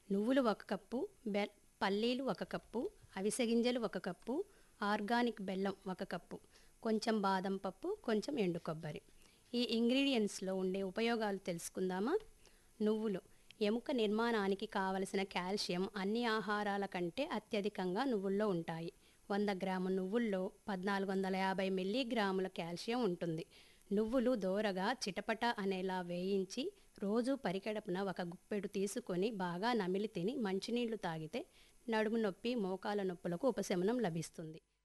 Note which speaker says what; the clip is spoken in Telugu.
Speaker 1: నువ్వులు 1 కప్పు, పల్లీలు 1 కప్పు, అవిసె గింజలు 1 కప్పు, ఆర్గానిక్ బెల్లం 1 కప్పు, కొంచెం బాదం పప్పు, కొంచెం ఎండు కొబ్బరి. ఈ ఇంగ్రీడియంట్స్లో ఉండే ఉపయోగాలు తెలుసుకుందామా? నువ్వులు ఎముక నిర్మాణానికి కావలసిన కాల్షియం అన్ని ఆహారాల కంటే అత్యధికంగా నువ్వుల్లో ఉంటాయి. 100 గ్రాము నువ్వుల్లో 1450 మిల్లీగ్రాముల కాల్షియం ఉంటుంది. నువ్వులు దోరగా చిటపట అనేలా వేయించి రోజు పరిగడుపున 1 గుప్పెడు తీసుకొని బాగా నమిలి తిని మంచినీళ్లు తాగితే నడుము నొప్పి, మోకాల నొప్పులకు ఉపశమనం లభిస్తుంది.